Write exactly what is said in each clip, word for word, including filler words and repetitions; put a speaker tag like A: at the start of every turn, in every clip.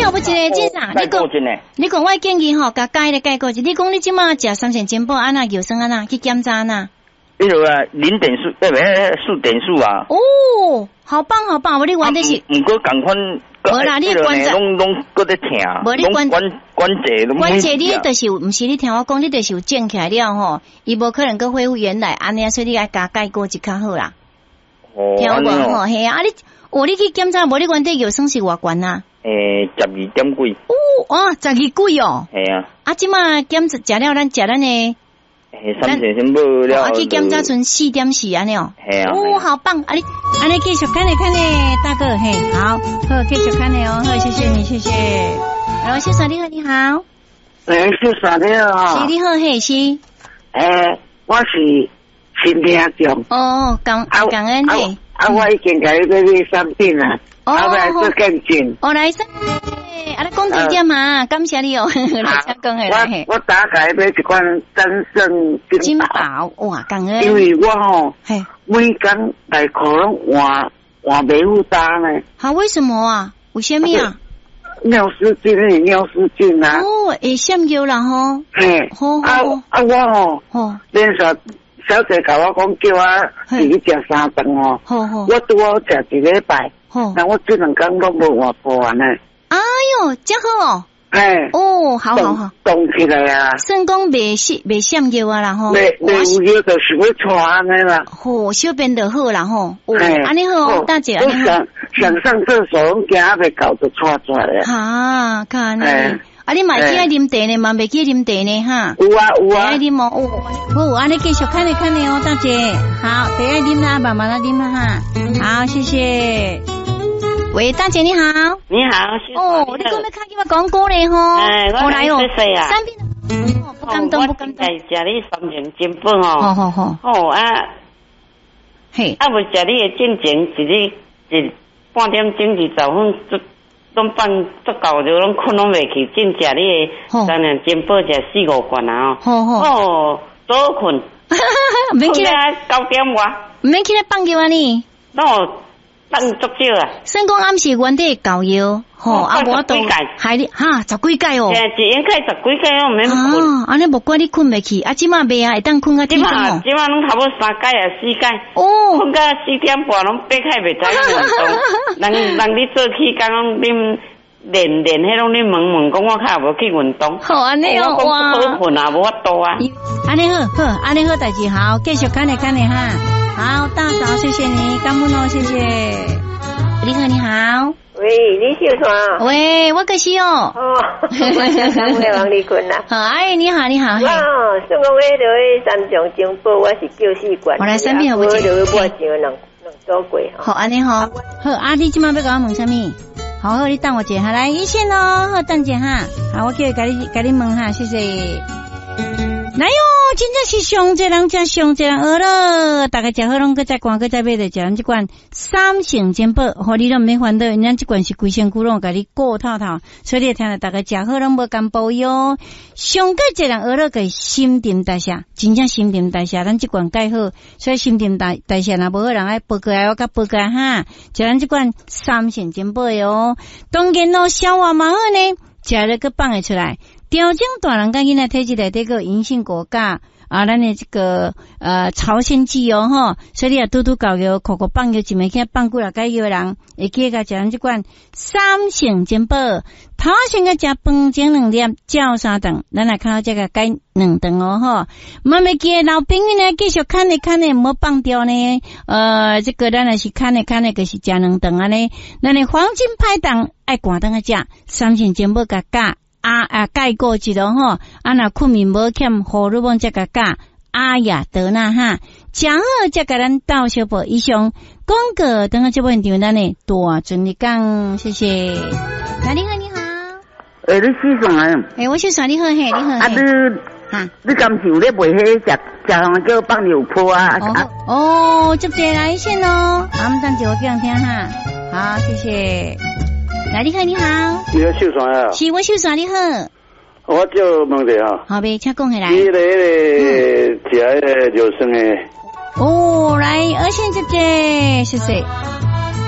A: 有不一个正常，你讲，你讲我建议吼，甲解咧解过一，你讲你即马食三线煎煲安那药生安那去检查安那？
B: 那个啊，零点数，呃，不是数点数啊。
A: 哦，好棒好棒，我你玩的是。
B: 唔过赶快。
A: 无啦，你关节
B: 拢拢搁在疼。
A: 无你关
B: 关关节拢。
A: 关节你就是毋是你听我讲，你就是有正起来了吼，伊无可能搁恢复原来安尼，所以你爱加解过就较好啦。
B: 哦。
A: 听我讲吼，嘿啊，你哦，你去检查，无你原底药生是偌悬啊？
B: 诶，十二点几。
A: 哦，哇，十二几哦。
B: 系啊。
A: 啊，即马检查食了，咱食咱诶。
B: 诶，三线先报了。
A: 啊，去检查剩四点四安尼哦。
B: 系啊。
A: 哦，好棒！啊你，啊你继续看咧看咧，大哥嘿，好，好继续看咧哦，好，谢谢你，谢谢。然后秀嫂你好，你好。
C: 诶，秀嫂你好。
A: 是你好，嘿是。
C: 诶，我是新听众。
A: 哦，感感恩嘿。
C: 啊，我已经甲你买买产品啦，啊，来做见证。
A: 哦，来生。啊，你讲几点嘛？感谢你哦，来请讲诶来。
C: 我我打开买一罐战胜金
A: 宝，哇，感恩。
C: 因为我吼，每工来可能换换袂负担呢。
A: 好，为什么啊？为什么啊？
C: 尿失禁诶，尿失禁啊。
A: 哦，会闪尿啦吼。
C: 嘿，
A: 好
C: 好。啊啊，我吼，连续小姐甲我讲叫我自己食三顿哦。好好。我拄好食一礼拜，那我这两工都无换过完呢。
A: 哎哟，真好哦！
C: 哎，
A: 哦，好好好，
C: 动起来啊！
A: 算讲袂闪袂闪尿啊啦吼，
C: 袂袂有尿就是要喘安尼啦。
A: 吼，小便就好啦吼。哦，安尼好，大姐安尼好。
C: 想想上厕所，惊还袂搞就喘出来了。
A: 哈，看呢。啊，你嘛记爱啉茶呢，嘛袂记啉茶呢哈。
C: 有啊有啊。
A: 爱啉哦，哦，好，安尼继续看咧看咧哦，大姐。好，茶爱啉啦，慢慢来啉啦哈。好，谢谢。喂，大姐你好。
D: 你好，
A: 哦，你今日看见我广告嘞吼？
D: 哎，我来哦。
A: 三边哦，不敢动，不敢动。
D: 我食你三元金粉哦。
A: 好好好。
D: 哦啊，
A: 嘿，
D: 啊，未食你的进前一日一半点钟二十分，拢放足够就拢困拢袂去，进食你的三元金粉食四五罐啊哦。
A: 好好。
D: 哦，早困。
A: 免起来
D: 九点外。
A: 免起来放尿啊你。
D: 喏。放足少啊！
A: 算讲暗时原底膏药，吼啊无都害你哈十几届哦。
D: 一应该十几届哦，免困。
A: 啊，安尼无怪你困袂去，啊，即马袂啊，会当困到几点哦？
D: 即马拢差不多三届啊，四届。
A: 哦。
D: 困到四点半拢爬开袂知影运动。人人你做起工拢恁练练，迄拢你问问讲我较无去运动。
A: 好安尼哦，
D: 哇！好困啊，无法度啊。
A: 安尼好，好，安尼好代志好，继续看咧看咧哈。好，大嫂，谢谢你，感恩哦，谢谢。你好，你好。
E: 喂，李秀川。
A: 喂，我可是哦。
E: 哦，我想问王丽君啦。
A: 好，哎，你好，你好。
E: 哇，算讲我迄个三重金宝，我是叫四罐。
A: 我来三遍，我
E: 就要买两两两多贵。
A: 好，安尼好。好，啊，你今晚要甲我问什么？好，好，你等我一下，来一线哦，好，等一下哈。好，我叫伊甲你甲你问哈，谢谢。来哟，真正是上济人，真上济人饿了。大家食好拢搁再逛，搁再买着食咱这罐三成煎宝，互你都免烦恼。咱这罐是规身躯拢甲你顾透透，所以你听了大家食好拢无甘保哟。上个济人饿了个新陈代谢，真正新陈代谢，咱这罐介好，所以新陈代代谢若无好人爱报过来，我甲报过来哈。食咱这罐三成煎宝哟，当然咯，消化嘛好呢，食了个放会出来。调整大人甲囡仔体质内底个银杏果苷啊，咱的这个呃朝鲜蓟哦吼，所以你啊拄拄搞药，口口放药一枚起放几若解药的人，会记个食咱这罐三成煎宝，头先个食饭前两粒，照三顿，咱来看到这个解两顿哦吼。慢慢记老朋友呢，继续看咧看咧，唔好放掉呢。呃，这个咱若是看咧看咧，就是食两顿安尼。咱的黄金拍档爱赶灯个食三成煎宝甲钾。啊啊，钙过一咯吼，啊若困眠无欠，荷尔蒙才个钾，啊呀得那哈，食好才甲咱到小宝以上广告，等下这部现场咱呢大顺利讲，谢谢。来，你好，你好。
C: 诶，你是啥人？
A: 诶，我是啥？你好嘿，你好。
C: 啊，你哈，你敢是有咧卖迄食食项叫放牛坡啊？
A: 哦，哦，接着来先咯，啊，我们等一下我这样听哈，好，谢谢。来，你好，你好。
F: 你好，秀传啊。
A: 是我秀传，你好。
F: 我叫问者哈。
A: 好呗，请讲起来。
F: 你个个食迄个肉酸的。
A: 哦，来，二线姐姐，谢谢。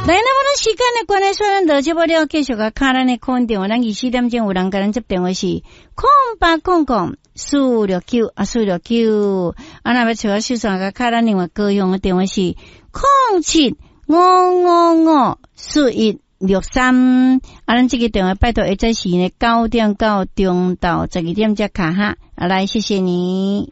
A: 来，那么咱时间的关系，虽然到这不了，继续个卡咱的空电话，咱二四点钟有人甲咱接电话是空八空空四六九啊四六九，啊那要找我秀爽个卡咱另外高雄的电话是空七五五五四一六三，啊咱这个电话拜托会在是呢九点到中到十二点才卡哈，啊来谢谢你。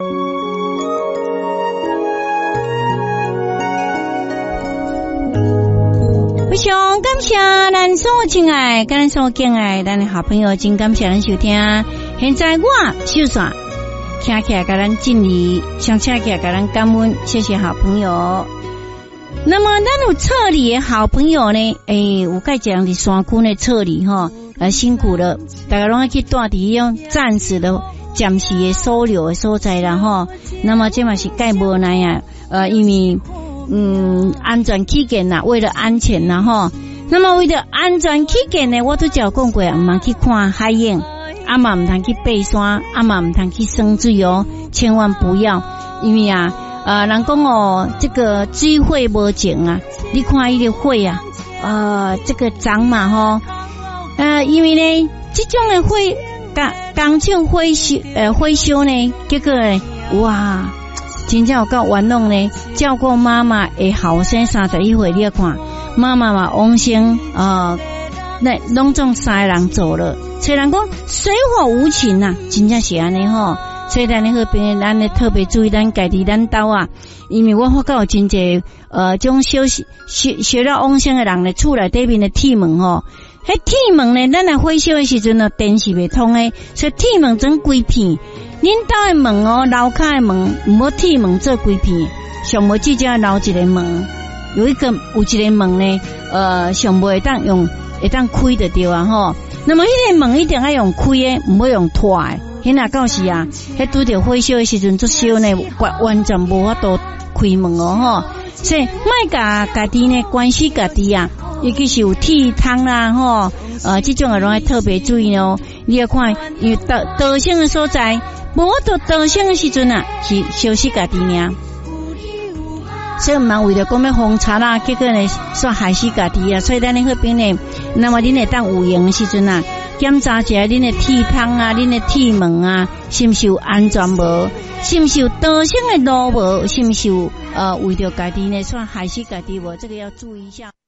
A: 非常感谢咱所有亲爱跟咱所敬爱咱的好朋友，真感谢咱收听。现在我秀爽听起来跟咱敬礼，想听起来跟咱感恩，谢谢好朋友。那么咱有册里的好朋友呢，诶，有介这样的山区的册里哈，呃辛苦了，大家拢要去住伫种暂时的、暂时的收留的所在啦哈。那么这嘛是介无奈啊，呃，因为。嗯，安全起见啦，为了安全啦吼。那么为了安全起见呢，我都讲过啊，唔通去看海影，啊嘛唔通去爬山，啊嘛唔通去生水哦，千万不要，因为啊，呃，人讲哦，这个水火无情啊，你看伊个火啊，呃，这个脏嘛吼，呃，因为呢，这种的火，刚刚像火烧，呃，火烧呢，结果呢，哇！真正有够冤枉呢！照顾妈妈的后生三十一岁，你要看妈妈嘛往生啊，那拢总三个人走了。虽然讲水火无情呐、啊，真正是安尼吼。所以咱咧好边，咱咧特别注意咱家己咱兜啊，因为我发觉有真济呃，种小学学了往生的人咧，厝内底面的铁门吼，迄铁门咧，咱来火烧的时阵呢，电是袂通诶，所以铁门整规片。恁兜的门哦，楼骹的门唔好铁门做规片，上无至少留一个门，有一个有一个门呢，呃，上无会当用会当开得掉啊吼。那么迄个门一定要用开的，唔好用拖的。迄若到时啊，迄拄着火烧的时阵，做烧呢，完完全无法度开门哦吼。所以卖甲家己呢，关系家己啊，尤其是有铁窗啦吼，呃，这种啊，拢要特别注意哦。你要看有道道性的所在。无法度道生的时阵啊，是烧死家己尔，所以毋通为了讲要封查啦，结果呢煞害死家己啊！所以咱咧迄边呢，那么恁会当有用的时阵啊，检查一下恁的铁窗啊、恁的铁门啊，是毋是有安全无？是毋是有道生的路无？是毋是有呃为着家己呢煞害死家己无？这个要注意一下。